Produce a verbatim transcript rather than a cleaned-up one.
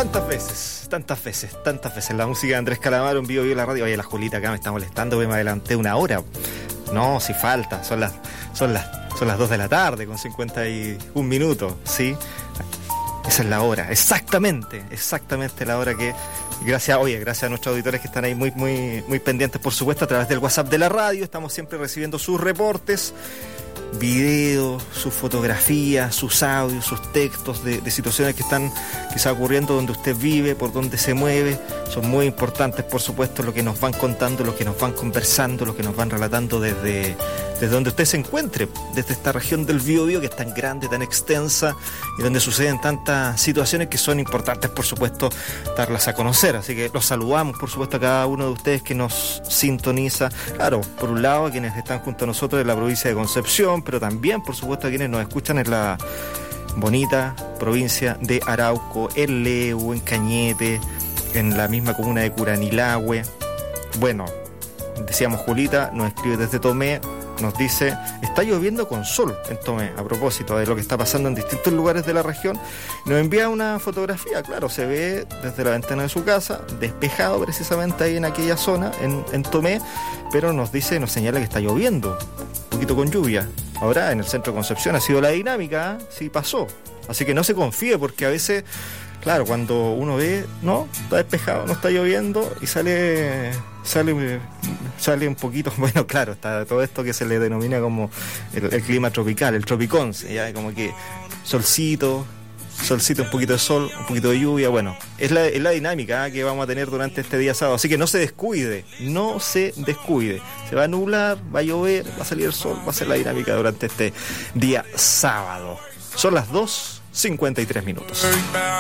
Tantas veces, tantas veces, tantas veces. La música de Andrés Calamaro en vivo y en la radio. Oye, la Julita acá me está molestando porque me adelanté una hora. No, si falta, son las, son las, son las dos de la tarde con cincuenta y un minutos, ¿sí? Esa es la hora, exactamente, exactamente la hora que, gracias, oye, gracias a nuestros auditores que están ahí muy, muy, muy pendientes, por supuesto, a través del WhatsApp de la radio. Estamos siempre recibiendo sus reportes, videos, sus fotografías, sus audios, sus textos de, de situaciones que están quizá ocurriendo donde usted vive, por donde se mueve. Son muy importantes, por supuesto, lo que nos van contando, lo que nos van conversando, lo que nos van relatando desde, desde donde usted se encuentre, desde esta región del Biobío, que es tan grande, tan extensa, y donde suceden tantas situaciones que son importantes, por supuesto, darlas a conocer. Así que los saludamos, por supuesto, a cada uno de ustedes que nos sintoniza. Claro, por un lado, a quienes están junto a nosotros en la provincia de Concepción, pero también, por supuesto, a quienes nos escuchan en la bonita provincia de Arauco, en Leu, en Cañete, en la misma comuna de Curanilahue. Bueno, decíamos, Julita nos escribe desde Tomé, nos dice, está lloviendo con sol en Tomé, a propósito de lo que está pasando en distintos lugares de la región. Nos envía una fotografía, claro, se ve desde la ventana de su casa, despejado precisamente ahí en aquella zona, en, en Tomé, pero nos dice, nos señala que está lloviendo, un poquito con lluvia. Ahora, en el centro de Concepción ha sido la dinámica, ¿eh? Sí pasó. Así que no se confíe, porque a veces, claro, cuando uno ve, no, está despejado, no está lloviendo, y sale sale sale un poquito, bueno, claro, está todo esto que se le denomina como el, el clima tropical, el tropicón, ya como que solcito, solcito, un poquito de sol, un poquito de lluvia. Bueno, es la, es la dinámica, ¿eh?, que vamos a tener durante este día sábado, así que no se descuide, no se descuide, se va a nublar, va a llover, va a salir el sol, va a ser la dinámica durante este día sábado. Son las dos cincuenta y tres minutos.